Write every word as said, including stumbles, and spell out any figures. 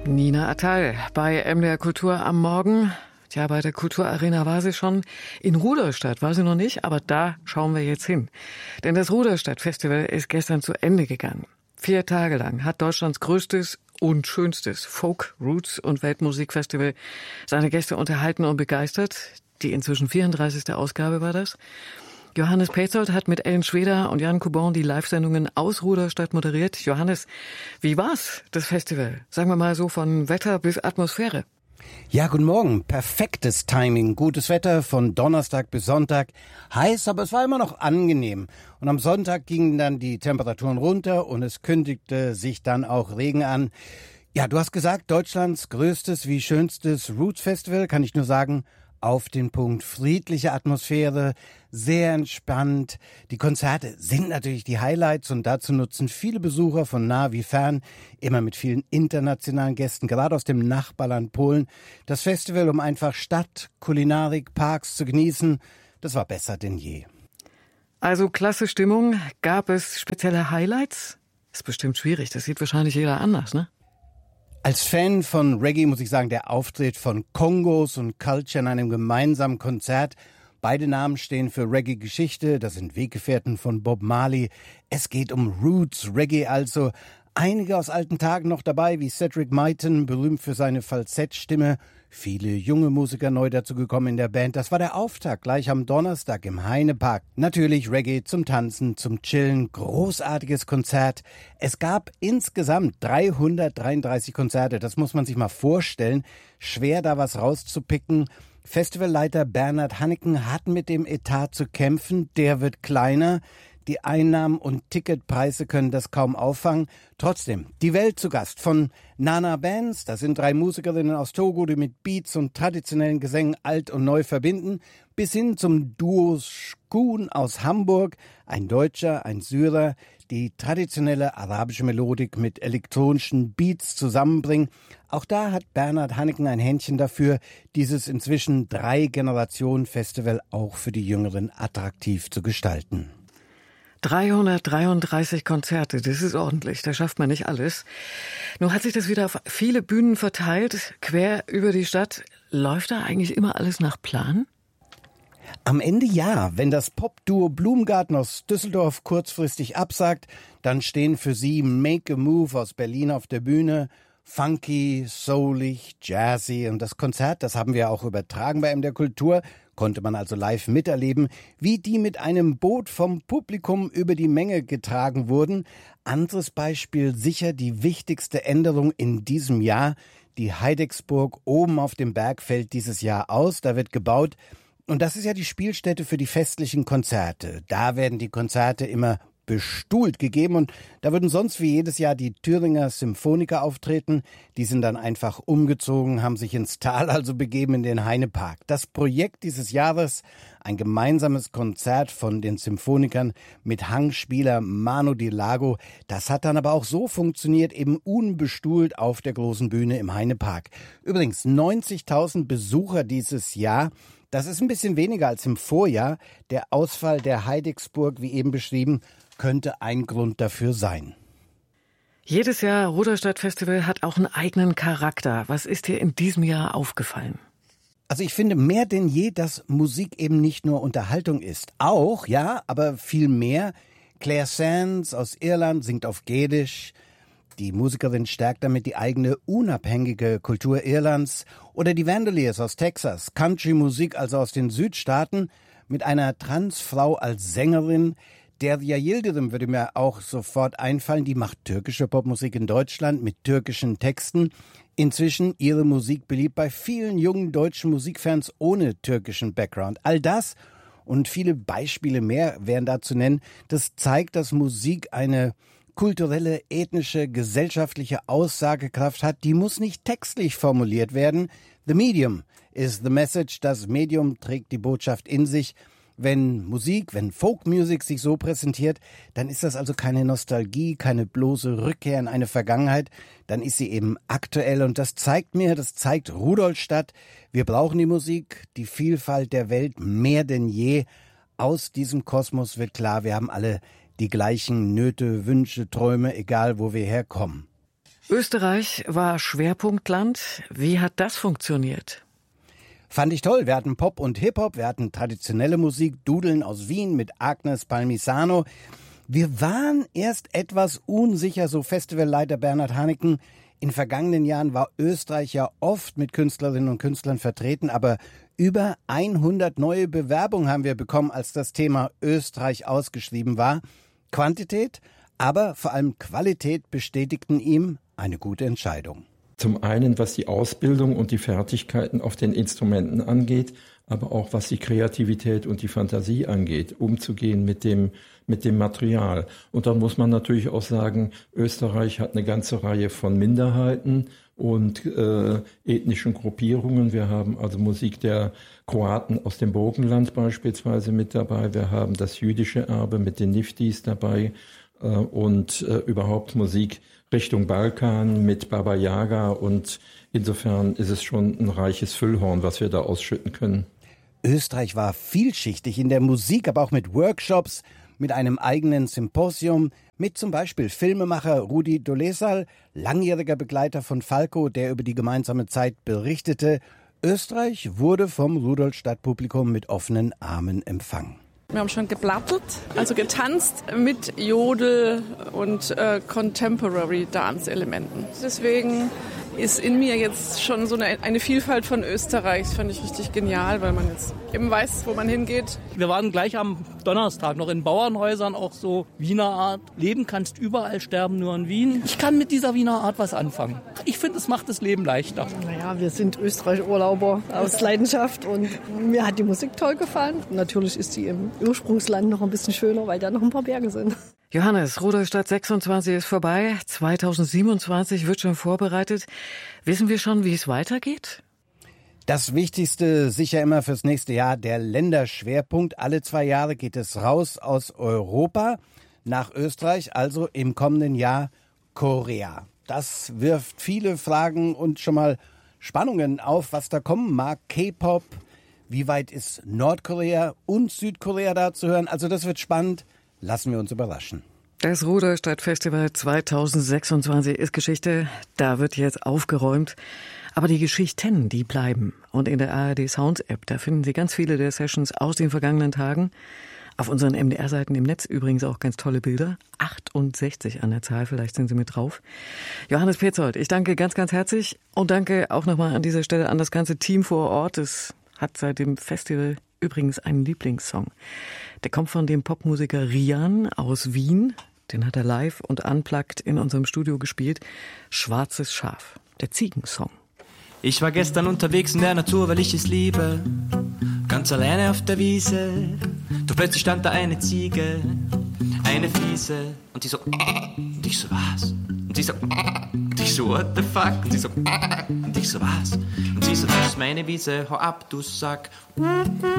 Nina Attal bei M D R Kultur am Morgen. Tja, bei der Kulturarena war sie schon. In Rudolstadt war sie noch nicht, aber da schauen wir jetzt hin. Denn das Rudolstadt-Festival ist gestern zu Ende gegangen. Vier Tage lang hat Deutschlands größtes und schönstes Folk-, Roots- und Weltmusikfestival seine Gäste unterhalten und begeistert. Die inzwischen vierunddreißigste Ausgabe war das. Johannes Petzold hat mit Ellen Schweder und Jan Kubon die Live-Sendungen aus Rudolstadt moderiert. Johannes, wie war's, das Festival? Sagen wir mal so von Wetter bis Atmosphäre. Ja, guten Morgen. Perfektes Timing. Gutes Wetter von Donnerstag bis Sonntag. Heiß, aber es war immer noch angenehm. Und am Sonntag gingen dann die Temperaturen runter und es kündigte sich dann auch Regen an. Ja, du hast gesagt, Deutschlands größtes wie schönstes Roots Festival, kann ich nur sagen, auf den Punkt. Friedliche Atmosphäre, sehr entspannt. Die Konzerte sind natürlich die Highlights und dazu nutzen viele Besucher von nah wie fern, immer mit vielen internationalen Gästen, gerade aus dem Nachbarland Polen, das Festival, um einfach Stadt, Kulinarik, Parks zu genießen. Das war besser denn je. Also klasse Stimmung. Gab es spezielle Highlights? Ist bestimmt schwierig, das sieht wahrscheinlich jeder anders, ne? Als Fan von Reggae muss ich sagen, der Auftritt von Kongos und Culture in einem gemeinsamen Konzert. Beide Namen stehen für Reggae-Geschichte, das sind Weggefährten von Bob Marley. Es geht um Roots Reggae also. Einige aus alten Tagen noch dabei, wie Cedric Myton, berühmt für seine Falsettstimme. Viele junge Musiker neu dazu gekommen in der Band. Das war der Auftakt gleich am Donnerstag im Heinepark. Natürlich Reggae zum Tanzen, zum Chillen. Großartiges Konzert. Es gab insgesamt dreihundertdreiunddreißig Konzerte. Das muss man sich mal vorstellen. Schwer, da was rauszupicken. Festivalleiter Bernhard Hanneken hat mit dem Etat zu kämpfen. Der wird kleiner. Die Einnahmen und Ticketpreise können das kaum auffangen. Trotzdem, die Welt zu Gast von Nana Bands. Das sind drei Musikerinnen aus Togo, die mit Beats und traditionellen Gesängen alt und neu verbinden. Bis hin zum Duo Skun aus Hamburg. Ein Deutscher, ein Syrer, die traditionelle arabische Melodik mit elektronischen Beats zusammenbringen. Auch da hat Bernhard Hanneken ein Händchen dafür, dieses inzwischen Drei-Generationen-Festival auch für die Jüngeren attraktiv zu gestalten. dreihundertdreiunddreißig Konzerte, das ist ordentlich, da schafft man nicht alles. Nun hat sich das wieder auf viele Bühnen verteilt, quer über die Stadt. Läuft da eigentlich immer alles nach Plan? Am Ende ja. Wenn das Popduo Blumengarten aus Düsseldorf kurzfristig absagt, dann stehen für sie Make a Move aus Berlin auf der Bühne. Funky, soulig, jazzy und das Konzert, das haben wir auch übertragen bei M D R Kultur, konnte man also live miterleben, wie die mit einem Boot vom Publikum über die Menge getragen wurden. Anderes Beispiel, sicher die wichtigste Änderung in diesem Jahr. Die Heidecksburg oben auf dem Berg fällt dieses Jahr aus, da wird gebaut. Und das ist ja die Spielstätte für die festlichen Konzerte. Da werden die Konzerte immer bestuhlt gegeben und da würden sonst wie jedes Jahr die Thüringer Symphoniker auftreten. Die sind dann einfach umgezogen, haben sich ins Tal also begeben in den Heinepark. Das Projekt dieses Jahres, ein gemeinsames Konzert von den Symphonikern mit Hangspieler Manu Dilago, das hat dann aber auch so funktioniert, eben unbestuhlt auf der großen Bühne im Heinepark. Übrigens neunzigtausend Besucher dieses Jahr. Das ist ein bisschen weniger als im Vorjahr. Der Ausfall der Heidecksburg, wie eben beschrieben, könnte ein Grund dafür sein. Jedes Jahr Rudolstadt-Festival hat auch einen eigenen Charakter. Was ist dir in diesem Jahr aufgefallen? Also ich finde mehr denn je, dass Musik eben nicht nur Unterhaltung ist. Auch, ja, aber viel mehr. Claire Sands aus Irland singt auf Gälisch. Die Musikerin stärkt damit die eigene unabhängige Kultur Irlands. Oder die Vandaliers aus Texas, Country-Musik also aus den Südstaaten, mit einer Transfrau als Sängerin. Derya Yildirim würde mir auch sofort einfallen, die macht türkische Popmusik in Deutschland mit türkischen Texten. Inzwischen ihre Musik beliebt bei vielen jungen deutschen Musikfans ohne türkischen Background. All das und viele Beispiele mehr wären da zu nennen. Das zeigt, dass Musik eine kulturelle, ethnische, gesellschaftliche Aussagekraft hat, die muss nicht textlich formuliert werden. The medium is the message. Das Medium trägt die Botschaft in sich. Wenn Musik, wenn Folkmusik sich so präsentiert, dann ist das also keine Nostalgie, keine bloße Rückkehr in eine Vergangenheit, dann ist sie eben aktuell und das zeigt mir, das zeigt Rudolstadt, wir brauchen die Musik, die Vielfalt der Welt mehr denn je. Aus diesem Kosmos wird klar, wir haben alle die gleichen Nöte, Wünsche, Träume, egal wo wir herkommen. Österreich war Schwerpunktland. Wie hat das funktioniert? Fand ich toll. Wir hatten Pop und Hip-Hop, wir hatten traditionelle Musik, Dudeln aus Wien mit Agnes Palmisano. Wir waren erst etwas unsicher, so Festivalleiter Bernhard Haneken. In vergangenen Jahren war Österreich ja oft mit Künstlerinnen und Künstlern vertreten, aber über hundert neue Bewerbungen haben wir bekommen, als das Thema Österreich ausgeschrieben war. Quantität, aber vor allem Qualität bestätigten ihm eine gute Entscheidung. Zum einen, was die Ausbildung und die Fertigkeiten auf den Instrumenten angeht, aber auch was die Kreativität und die Fantasie angeht, umzugehen mit dem, mit dem Material. Und dann muss man natürlich auch sagen, Österreich hat eine ganze Reihe von Minderheiten und äh, ethnischen Gruppierungen. Wir haben also Musik der Kroaten aus dem Burgenland beispielsweise mit dabei. Wir haben das jüdische Erbe mit den Niftis dabei äh, und äh, überhaupt Musik Richtung Balkan mit Baba Yaga. Und insofern ist es schon ein reiches Füllhorn, was wir da ausschütten können. Österreich war vielschichtig in der Musik, aber auch mit Workshops, mit einem eigenen Symposium, mit zum Beispiel Filmemacher Rudi Dolezal, langjähriger Begleiter von Falco, der über die gemeinsame Zeit berichtete. Österreich wurde vom Rudolstadt-Publikum mit offenen Armen empfangen. Wir haben schon geplattelt, also getanzt mit Jodel und äh, Contemporary Dance-Elementen. Deswegen ist in mir jetzt schon so eine, eine Vielfalt von Österreich. Das fand ich richtig genial, weil man jetzt eben weiß, wo man hingeht. Wir waren gleich am Donnerstag noch in Bauernhäusern, auch so Wiener Art. Leben kannst überall, sterben nur in Wien. Ich kann mit dieser Wiener Art was anfangen. Ich finde, es macht das Leben leichter. Naja, wir sind Österreich-Urlauber aus Leidenschaft und mir hat die Musik toll gefallen. Natürlich ist die im Ursprungsland noch ein bisschen schöner, weil da noch ein paar Berge sind. Johannes, Rudolstadt sechsundzwanzig ist vorbei. zweitausendsiebenundzwanzig wird schon vorbereitet. Wissen wir schon, wie es weitergeht? Das Wichtigste sicher immer fürs nächste Jahr, der Länderschwerpunkt. Alle zwei Jahre geht es raus aus Europa nach Österreich, also im kommenden Jahr Korea. Das wirft viele Fragen und schon mal Spannungen auf, was da kommen mag. K-Pop, wie weit ist Nordkorea und Südkorea da zu hören? Also das wird spannend. Lassen wir uns überraschen. Das Rudolstadt-Festival zweitausendsechsundzwanzig ist Geschichte. Da wird jetzt aufgeräumt. Aber die Geschichten, die bleiben. Und in der A R D Sounds App, da finden Sie ganz viele der Sessions aus den vergangenen Tagen. Auf unseren M D R-Seiten im Netz übrigens auch ganz tolle Bilder. achtundsechzig an der Zahl, vielleicht sind Sie mit drauf. Johannes Petzold, ich danke ganz, ganz herzlich. Und danke auch nochmal an dieser Stelle an das ganze Team vor Ort. Es hat seit dem Festival übrigens einen Lieblingssong. Der kommt von dem Popmusiker Rian aus Wien. Den hat er live und unplugged in unserem Studio gespielt. Schwarzes Schaf, der Ziegensong. Ich war gestern unterwegs in der Natur, weil ich es liebe. Ganz alleine auf der Wiese. Doch plötzlich stand da eine Ziege, eine fiese. Und die so, und ich so, was? Und sie so, und ich so, what the fuck? Und sie so, und ich so, was? Und sie so, das ist meine Wiese, hau ab, du Sack.